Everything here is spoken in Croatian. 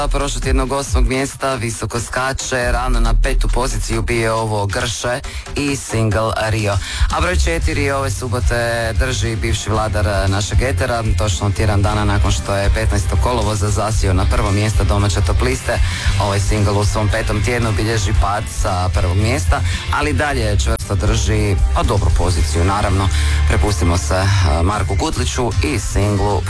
Prošlo tjednog 8. mjesta visoko skače, rano na 5. poziciju bio ovo Grše i single Rio. A broj 4 ove subote drži bivši vladar našeg etera, točno tjedan dana nakon što je 15. kolovoza zasio na prvo mjesto domaće top liste. Ovaj single u svom 5. tjednu bilježi pad sa prvog mjesta, ali dalje čvrsto drži dobru poziciju. Naravno, prepustimo se Marku Gutliću i singlu